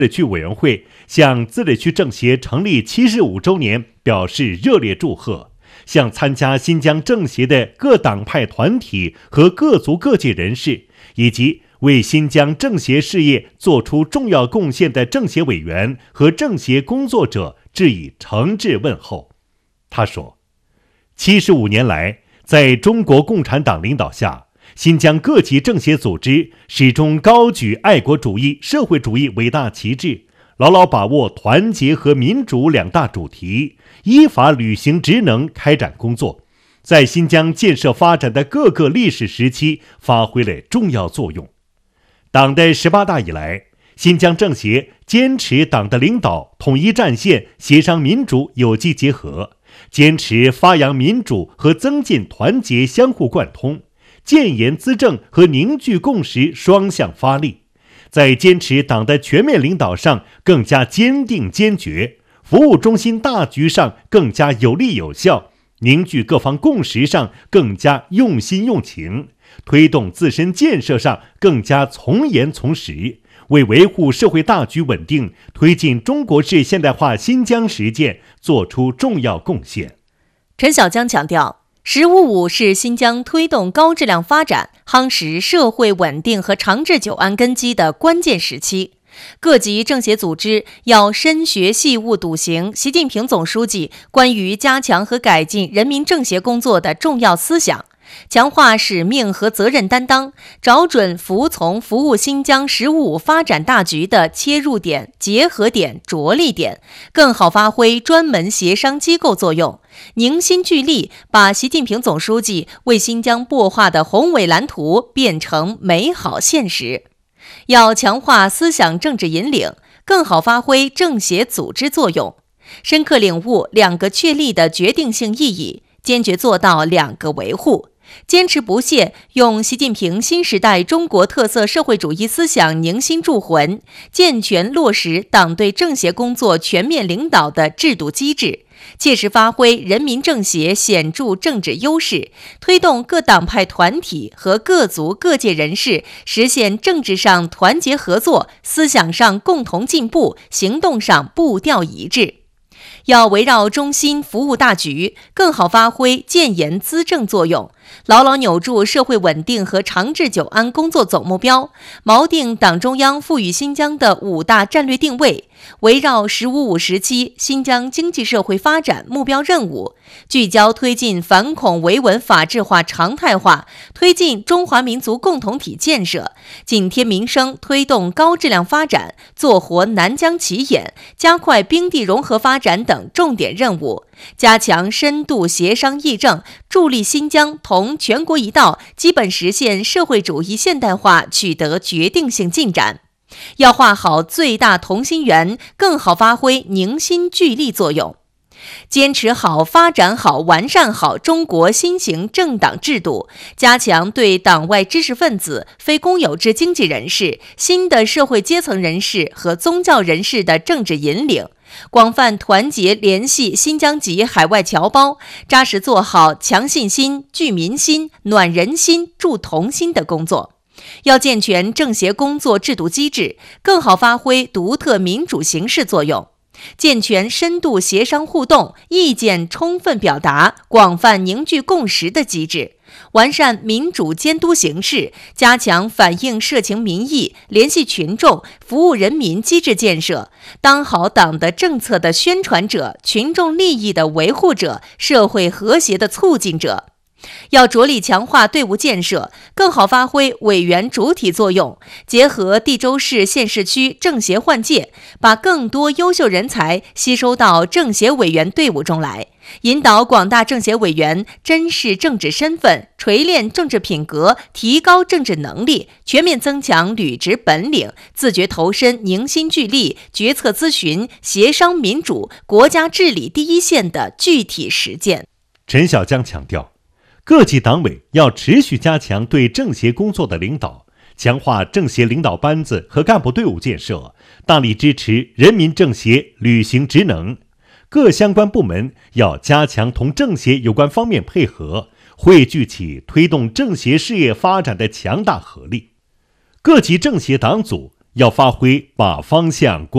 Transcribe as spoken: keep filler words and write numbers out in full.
自治区委员会向自治区政协成立七十五周年表示热烈祝贺，向参加新疆政协的各党派团体和各族各界人士，以及为新疆政协事业做出重要贡献的政协委员和政协工作者致以诚挚问候。他说，七十五年来，在中国共产党领导下，新疆各级政协组织始终高举爱国主义、社会主义伟大旗帜，牢牢把握团结和民主两大主题，依法履行职能，开展工作，在新疆建设发展的各个历史时期发挥了重要作用。党的十八大以来，新疆政协坚持党的领导、统一战线、协商民主有机结合，坚持发扬民主和增进团结相互贯通，建言资政和凝聚共识双向发力，在坚持党的全面领导上更加坚定坚决，服务中心大局上更加有力有效，凝聚各方共识上更加用心用情，推动自身建设上更加从严从实，为维护社会大局稳定、推进中国式现代化新疆实践作出重要贡献。 陈小江强调，十五五是新疆推动高质量发展、夯实社会稳定和长治久安根基的关键时期。各级政协组织要深学细悟笃行习近平总书记关于加强和改进人民政协工作的重要思想，强化使命和责任担当，找准服从服务新疆十五五发展大局的切入点、结合点、着力点，更好发挥专门协商机构作用，凝心聚力，把习近平总书记为新疆擘画的宏伟蓝图变成美好现实。要强化思想政治引领，更好发挥政协组织作用，深刻领悟两个确立的决定性意义，坚决做到两个维护，坚持不懈用习近平新时代中国特色社会主义思想凝心铸魂，健全落实党对政协工作全面领导的制度机制，切实发挥人民政协显著政治优势，推动各党派团体和各族各界人士实现政治上团结合作，思想上共同进步，行动上步调一致。要围绕中心服务大局，更好发挥建言资政作用，牢牢扭住社会稳定和长治久安工作总目标，锚定党中央赋予新疆的五大战略定位，围绕十五五时期新疆经济社会发展目标任务，聚焦推进反恐维稳法治化常态化，推进中华民族共同体建设，紧贴民生，推动高质量发展，做活南疆起眼，加快冰地融合发展等重点任务，加强深度协商议政，助力新疆同全国一道基本实现社会主义现代化取得决定性进展。要画好最大同心圆，更好发挥凝心聚力作用。坚持好、发展好、完善好中国新型政党制度，加强对党外知识分子、非公有制经济人士、新的社会阶层人士和宗教人士的政治引领，广泛团结联系新疆籍海外侨胞，扎实做好强信心、聚民心、暖人心、助同心的工作。要健全政协工作制度机制，更好发挥独特民主形式作用，健全深度协商互动、意见充分表达、广泛凝聚共识的机制，完善民主监督形式，加强反映社情民意、联系群众、服务人民机制建设，当好党的政策的宣传者、群众利益的维护者、社会和谐的促进者。要着力强化队伍建设，更好发挥委员主体作用，结合地州市、县市区政协换届，把更多优秀人才吸收到政协委员队伍中来，引导广大政协委员珍视政治身份，锤炼政治品格，提高政治能力，全面增强履职本领，自觉投身凝心聚力、决策咨询、协商民主、国家治理第一线的具体实践。 陈小江强调，各级党委要持续加强对政协工作的领导，强化政协领导班子和干部队伍建设，大力支持人民政协履行职能。各相关部门要加强同政协有关方面配合，汇聚起推动政协事业发展的强大合力。各级政协党组要发挥把方向